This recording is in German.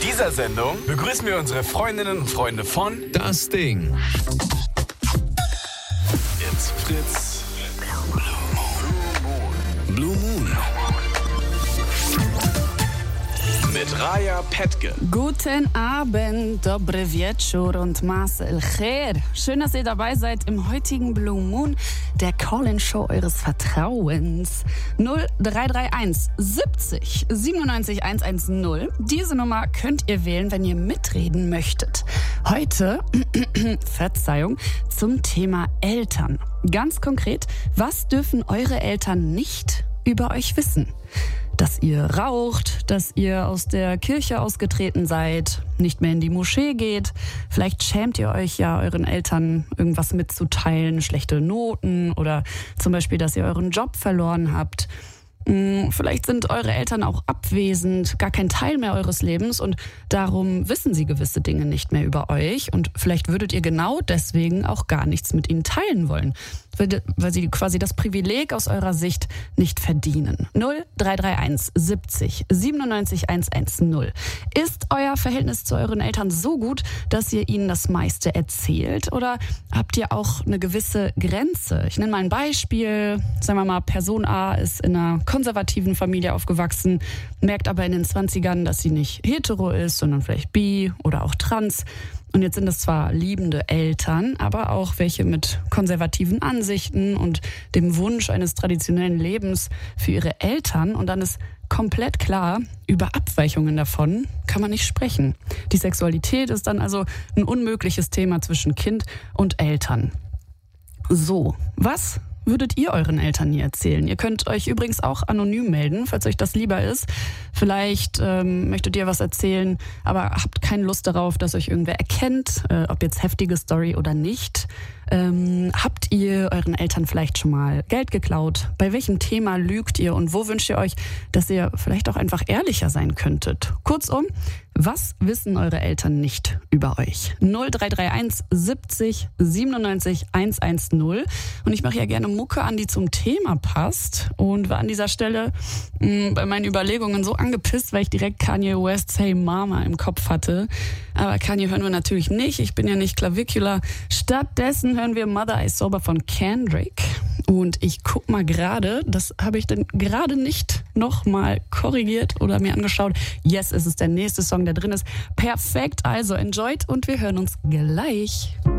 dieser Sendung begrüßen wir unsere Freundinnen und Freunde von Das Ding. It's Fritz Blue Moon mit Raya Petke. Guten Abend, dobre wieczór und Marcel Kher. Schön, dass ihr dabei seid im heutigen Blue Moon, der Call-in-Show eures Vertrauens. 0331 70 97 110. Diese Nummer könnt ihr wählen, wenn ihr mitreden möchtet. Heute, Verzeihung, zum Thema Eltern. Ganz konkret, was dürfen eure Eltern nicht über euch wissen? Dass ihr raucht, dass ihr aus der Kirche ausgetreten seid, nicht mehr in die Moschee geht. Vielleicht schämt ihr euch ja, euren Eltern irgendwas mitzuteilen, schlechte Noten oder zum Beispiel, dass ihr euren Job verloren habt. Vielleicht sind eure Eltern auch abwesend, gar kein Teil mehr eures Lebens und darum wissen sie gewisse Dinge nicht mehr über euch und vielleicht würdet ihr genau deswegen auch gar nichts mit ihnen teilen wollen, weil sie quasi das Privileg aus eurer Sicht nicht verdienen. 0331 70 97 110. Ist euer Verhältnis zu euren Eltern so gut, dass ihr ihnen das meiste erzählt oder habt ihr auch eine gewisse Grenze? Ich nenne mal ein Beispiel. Sagen wir mal, Person A ist in einer konservativen Familie aufgewachsen, merkt aber in den 20ern, dass sie nicht hetero ist, sondern vielleicht bi oder auch trans. Und jetzt sind es zwar liebende Eltern, aber auch welche mit konservativen Ansichten und dem Wunsch eines traditionellen Lebens für ihre Eltern. Und dann ist komplett klar, über Abweichungen davon kann man nicht sprechen. Die Sexualität ist dann also ein unmögliches Thema zwischen Kind und Eltern. So, was würdet ihr euren Eltern nie erzählen? Ihr könnt euch übrigens auch anonym melden, falls euch das lieber ist. Vielleicht möchtet ihr was erzählen, aber habt keine Lust darauf, dass euch irgendwer erkennt, ob jetzt heftige Story oder nicht. Habt ihr euren Eltern vielleicht schon mal Geld geklaut? Bei welchem Thema lügt ihr und wo wünscht ihr euch, dass ihr vielleicht auch einfach ehrlicher sein könntet? Kurzum, was wissen eure Eltern nicht über euch? 0331 70 97 110. Und ich mache ja gerne Mucke an, die zum Thema passt und war an dieser Stelle bei meinen Überlegungen so angepisst, weil ich direkt Kanye West's Hey Mama im Kopf hatte. Aber Kanye hören wir natürlich nicht. Ich bin ja nicht Clavicular. Stattdessen hören wir Mother I Sober von Kendrick. Und ich guck mal gerade, das habe ich dann gerade nicht nochmal korrigiert oder mir angeschaut. Yes, es ist der nächste Song, der drin ist. Perfekt, also enjoyed und wir hören uns gleich.